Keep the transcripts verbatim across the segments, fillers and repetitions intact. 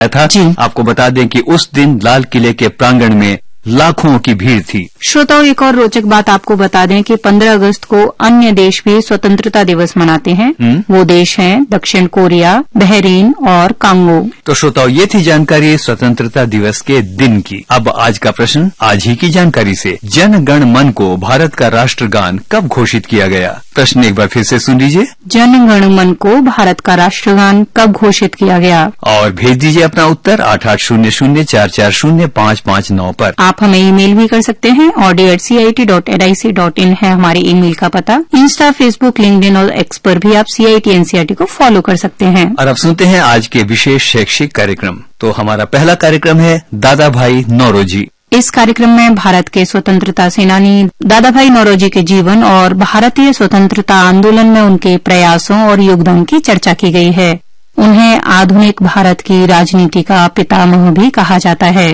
था जी। आपको बता दें कि उस दिन लाल किले के प्रांगण में लाखों की भीड़ थी। श्रोताओं, एक और रोचक बात आपको बता दें कि पंद्रह अगस्त को अन्य देश भी स्वतंत्रता दिवस मनाते हैं। हुँ? वो देश हैं दक्षिण कोरिया, बहरीन और कांगो। तो श्रोताओं, ये थी जानकारी स्वतंत्रता दिवस के दिन की। अब आज का प्रश्न आज ही की जानकारी से, जन गण मन को भारत का राष्ट्रगान कब घोषित किया गया? प्रश्न एक बार फिर से सुन लीजिए। जन गण मन को भारत का राष्ट्रगान कब घोषित किया गया? और भेज दीजिए अपना उत्तर आठ आठ शून्य शून्य चार चार शून्य पाँच पाँच नौ पर। आप हमें ईमेल भी कर सकते हैं। Audio eight C I T dot N I C dot in है हमारे ईमेल का पता। इंस्टा, फेसबुक, लिंक्डइन और एक्स पर भी आप सी I T N C R T को फॉलो कर सकते हैं। और अब सुनते हैं आज के विशेष शैक्षिक कार्यक्रम। तो हमारा पहला कार्यक्रम है दादा भाई नौरोजी। इस कार्यक्रम में भारत के स्वतंत्रता सेनानी दादा भाई नौरोजी के जीवन और भारतीय स्वतंत्रता आंदोलन में उनके प्रयासों और योगदान की चर्चा की गई है। उन्हें आधुनिक भारत की राजनीति का पितामह भी कहा जाता है।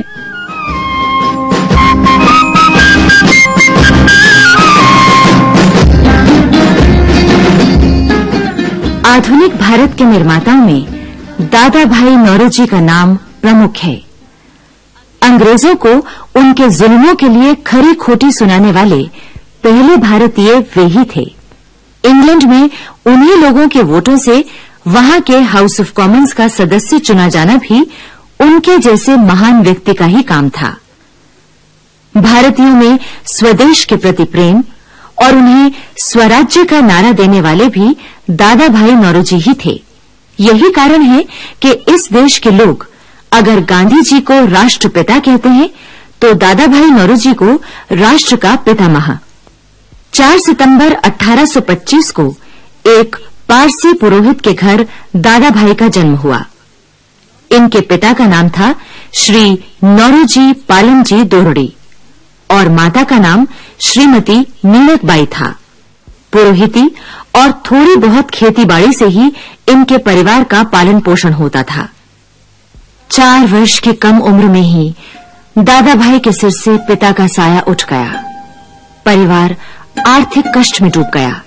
आधुनिक भारत के निर्माताओं में दादा भाई नौरोजी का नाम प्रमुख है। अंग्रेजों को उनके जुल्मों के लिए खरी खोटी सुनाने वाले पहले भारतीय वे ही थे। इंग्लैंड में उन्हीं लोगों के वोटों से वहां के हाउस ऑफ कॉमन्स का सदस्य चुना जाना भी उनके जैसे महान व्यक्ति का ही काम था। भारतीयों में स्वदेश के प्रति प्रेम और उन्हें स्वराज्य का नारा देने वाले भी दादा भाई नौरोजी ही थे। यही कारण है कि इस देश के लोग अगर गांधी जी को राष्ट्रपिता कहते हैं तो दादा भाई नौरोजी को राष्ट्र का पितामह। चार सितंबर अठारह सौ पच्चीस को एक पारसी पुरोहित के घर दादा भाई का जन्म हुआ। इनके पिता का नाम था श्री नौरोजी पालमजी दोरड़ी और माता का नाम श्रीमती मीणकबाई था। पुरोहिती और थोड़ी बहुत खेतीबाड़ी से ही इनके परिवार का पालन पोषण होता था। चार वर्ष की कम उम्र में ही दादा भाई के सिर से पिता का साया उठ गया। परिवार आर्थिक कष्ट में डूब गया।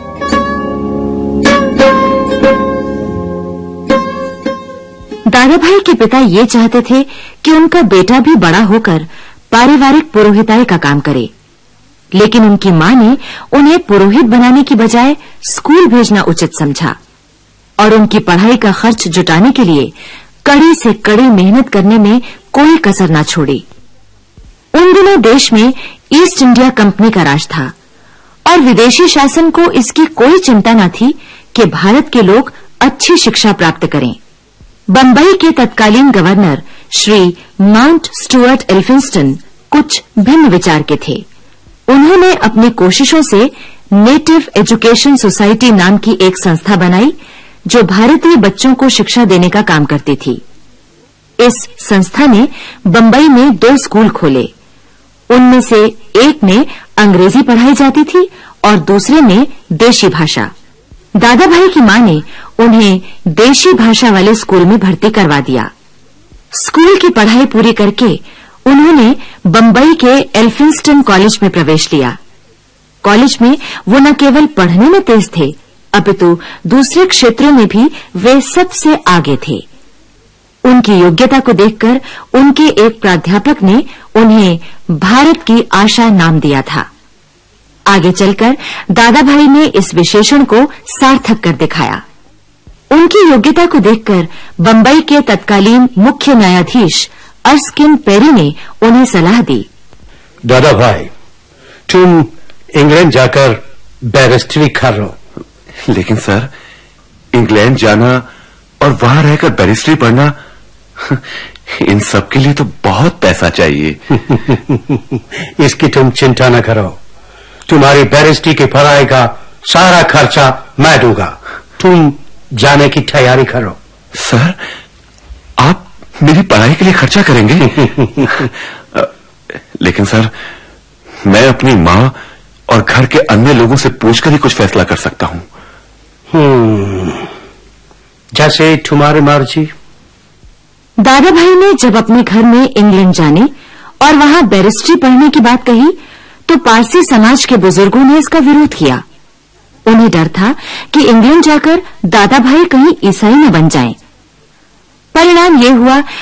दादा भाई के पिता ये चाहते थे कि उनका बेटा भी बड़ा होकर पारिवारिक पुरोहिताई का काम करे, लेकिन उनकी मां ने उन्हें पुरोहित बनाने की बजाय स्कूल भेजना उचित समझा और उनकी पढ़ाई का खर्च जुटाने के लिए कड़ी से कड़ी मेहनत करने में कोई कसर न छोड़ी। उन दिनों देश में ईस्ट इंडिया कंपनी का राज था और विदेशी शासन को इसकी कोई चिंता न थी कि भारत के लोग अच्छी शिक्षा प्राप्त करें। बंबई के तत्कालीन governor Shri mount Stuart Elphinstone कुछ भिन्न विचार के थे। उन्होंने अपनी कोशिशों से नेटिव एजुकेशन सोसाइटी नाम की एक संस्था बनाई जो भारतीय बच्चों को शिक्षा देने का काम करती थी। इस संस्था ने बंबई में दो स्कूल खोले। उनमें से एक में अंग्रेजी पढ़ाई जाती थी और दूसरे में देशी भाषा। दादा भाई की मां ने उन्हें देशी भाषा वाले स्कूल में भर्ती करवा दिया। स्कूल की पढ़ाई पूरी करके उन्होंने बंबई के एल्फिंस्टन कॉलेज में प्रवेश लिया। कॉलेज में वो न केवल पढ़ने में तेज थे, अपितु दूसरे क्षेत्रों में भी वे सबसे आगे थे। उनकी योग्यता को देखकर उनके एक प्राध्यापक ने उन्हें भारत की आशा नाम दिया था। आगे चलकर दादा भाई ने इस विशेषण को सार्थक कर दिखाया। उनकी योग्यता को देखकर बंबई के तत्कालीन मुख्य न्यायाधीश अर्स्किन पेरी ने उन्हें सलाह दी। दादा भाई, तुम इंग्लैंड जाकर बैरिस्टरी करो। लेकिन सर, इंग्लैंड जाना और वहां रहकर बैरिस्टरी पढ़ना, इन सब के लिए तो बहुत पैसा चाहिए। इसकी तुम चिंता न करो, तुम्हारी बैरिस्टरी की पढ़ाई का सारा खर्चा मैं दूंगा। तुम जाने की तैयारी करो। सर, आप मेरी पढ़ाई के लिए खर्चा करेंगे? लेकिन सर, मैं अपनी मां और घर के अन्य लोगों से पूछकर ही कुछ फैसला कर सकता हूं। हम्म, जैसे तुम्हारी मर्जी। दादा भाई ने जब अपने घर में इंग्लैंड जाने और वहां बैरिस्ट्री पढ़ने की बात कही तो पारसी समाज के बुजुर्गों ने इसका विरोध किया। उन्हें डर था कि इंग्लैंड जाकर दादा भाई कहीं ईसाई न बन जाएं। परिणाम ये हुआ